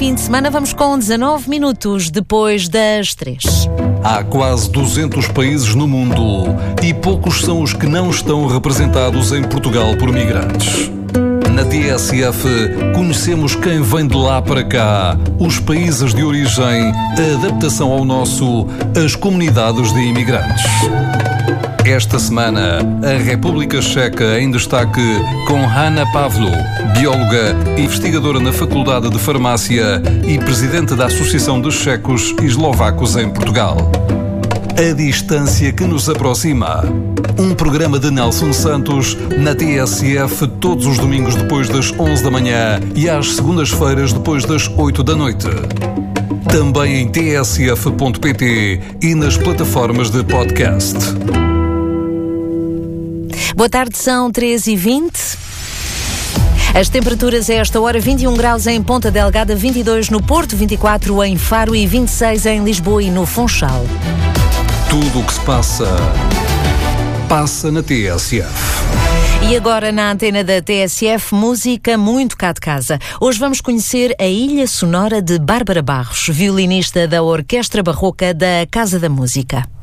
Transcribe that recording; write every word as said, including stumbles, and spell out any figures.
fim de semana. Vamos com dezanove minutos depois das três. Há quase duzentos países no mundo e poucos são os que não estão representados em Portugal por migrantes. Na T S F, conhecemos quem vem de lá para cá, os países de origem, a adaptação ao nosso, as comunidades de imigrantes. Esta semana, a República Checa em destaque com Hanna Pavlo, bióloga, investigadora na Faculdade de Farmácia e presidente da Associação dos Checos e Eslovacos em Portugal. A distância que nos aproxima. Um programa de Nelson Santos na T S F todos os domingos depois das onze da manhã e às segundas-feiras depois das oito da noite. Também em t s f ponto p t e nas plataformas de podcast. Boa tarde, são treze e vinte. As temperaturas a esta hora: vinte e um graus em Ponta Delgada, vinte e dois no Porto, vinte e quatro em Faro e vinte e seis em Lisboa e no Funchal. Tudo o que se passa, passa na T S F. E agora na antena da T S F, música muito cá de casa. Hoje vamos conhecer a Ilha Sonora de Bárbara Barros, violinista da Orquestra Barroca da Casa da Música.